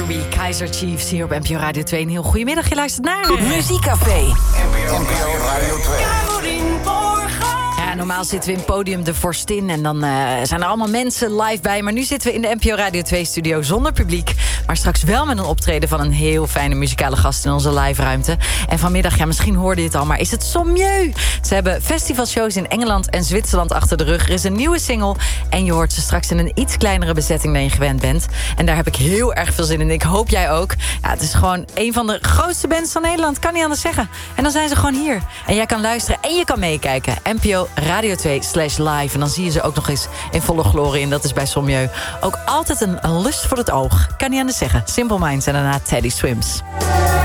Barbie, Kaiser Chiefs hier op NPO Radio 2. Een heel goedemiddag, je luistert naar Muziekcafé. NPO Radio 2. Ja, normaal zitten we in Podium de Vorstin en dan zijn er allemaal mensen live bij. Maar nu zitten we in de NPO Radio 2-studio zonder publiek. Maar straks wel met een optreden van een heel fijne muzikale gast in onze live-ruimte. En vanmiddag, ja, misschien hoorde je het al, maar is het Sommieu. Ze hebben festivalshows in Engeland en Zwitserland achter de rug. Er is een nieuwe single en je hoort ze straks in een iets kleinere bezetting dan je gewend bent. En daar heb ik heel erg veel zin in. Ik hoop jij ook. Ja, het is gewoon een van de grootste bands van Nederland. Kan niet anders zeggen. En dan zijn ze gewoon hier. En jij kan luisteren en je kan meekijken. NPO Radio 2/live. En dan zie je ze ook nog eens in volle glorie. En dat is bij Sommieu ook altijd een lust voor het oog. Kan niet anders zeggen. Simple Minds en daarna Teddy Swims.